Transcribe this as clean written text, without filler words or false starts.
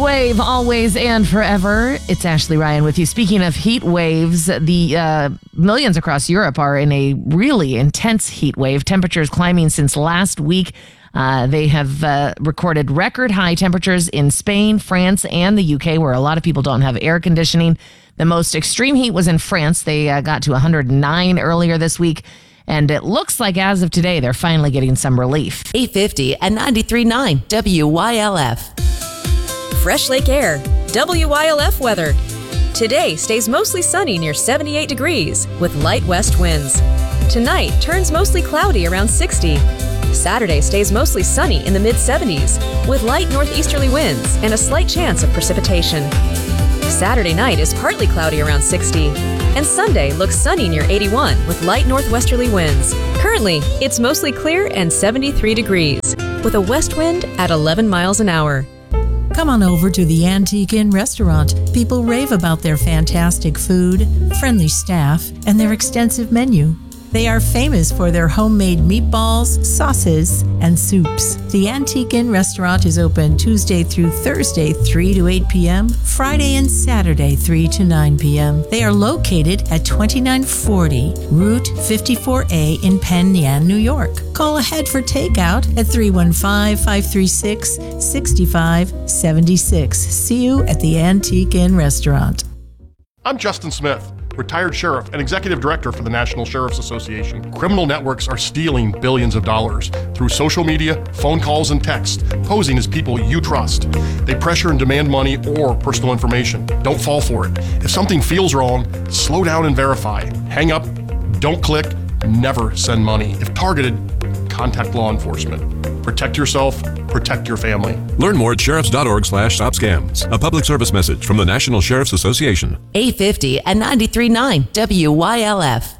wave, always and forever. It's Ashley Ryan with you. Speaking of heat waves, the millions across Europe are in a really intense heat wave. Temperatures climbing since last week. They have recorded record high temperatures in Spain, France, and the UK, where a lot of people don't have air conditioning. The most extreme heat was in France. They got to 109 earlier this week. And it looks like as of today, they're finally getting some relief. 850 and 93.9 WYLF. Fresh Lake Air, WYLF weather. Today stays mostly sunny near 78 degrees with light west winds. Tonight turns mostly cloudy around 60. Saturday stays mostly sunny in the mid-70s with light northeasterly winds and a slight chance of precipitation. Saturday night is partly cloudy around 60. And Sunday looks sunny near 81 with light northwesterly winds. Currently, it's mostly clear and 73 degrees with a west wind at 11 miles an hour. Come on over to the Antique Inn restaurant. People rave about their fantastic food, friendly staff, and their extensive menu. They are famous for their homemade meatballs, sauces, and soups. The Antique Inn restaurant is open Tuesday through Thursday, 3 to 8 p.m., Friday and Saturday, 3 to 9 p.m. They are located at 2940 Route 54A in Penn Yan, New York. Call ahead for takeout at 315-536-6576. See you at the Antique Inn restaurant. I'm Justin Smith, retired sheriff and executive director for the National Sheriff's Association. Criminal networks are stealing billions of dollars through social media, phone calls, and text, posing as people you trust. They pressure and demand money or personal information. Don't fall for it. If something feels wrong, slow down and verify. Hang up, don't click, never send money. If targeted, contact law enforcement. Protect yourself, protect your family. Learn more at sheriffs.org/stopscams. A public service message from the National Sheriff's Association. 850 and 93.9 WYLF.